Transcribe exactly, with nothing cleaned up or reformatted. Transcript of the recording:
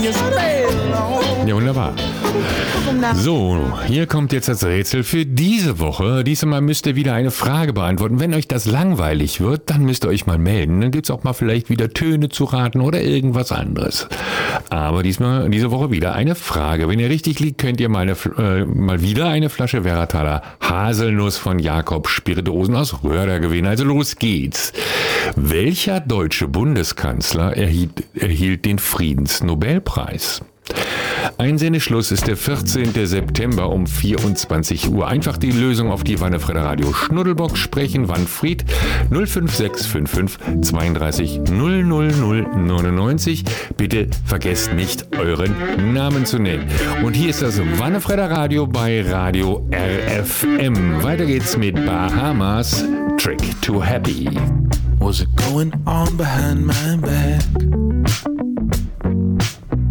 Ja, wunderbar. So, hier kommt jetzt das Rätsel für diese Woche. Diesmal müsst ihr wieder eine Frage beantworten. Wenn euch das langweilig wird, dann müsst ihr euch mal melden. Dann gibt's auch mal vielleicht wieder Töne zu raten oder irgendwas anderes. Aber diesmal, diese Woche wieder eine Frage. Wenn ihr richtig liegt, könnt ihr mal, eine, äh, mal wieder eine Flasche Werrataler Haselnuss von Jakob Spirituosen aus Röhrda gewinnen. Also los geht's. Welcher deutsche Bundeskanzler erhielt, erhielt den Friedensnobelpreis? Einsendeschluss ist der vierzehnten September um vierundzwanzig Uhr. Einfach die Lösung auf die Wannefredder Radio Schnuddelbox sprechen. Wannfried null fünf sechs fünf fünf zweiunddreißig null null null neunundneunzig. Bitte vergesst nicht, euren Namen zu nennen. Und hier ist das Wannefredder Radio bei Radio R F M. Weiter geht's mit Bahamas, Trick to Happy. Was it going on behind my back?